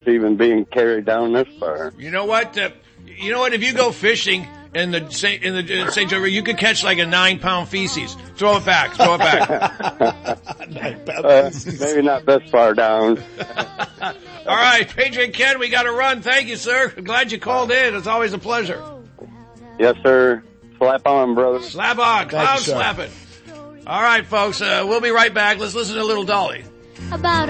even being carried down this far. You know what? If you go fishing in the St. Joe River, you could catch like a 9-pound feces. Throw it back. Maybe not this far down. All right, Patriot Ken, we got to run. Thank you, sir. Glad you called in. It's always a pleasure. Yes, sir. Slap on, brother. Slap on. Cloud slapping. All right, folks. We'll be right back. Let's listen to Little Dolly. About